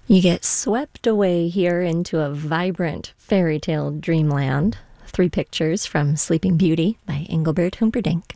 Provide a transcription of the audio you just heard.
You get swept away here into a vibrant fairy tale dreamland. 3 pictures from Sleeping Beauty by Engelbert Humperdinck.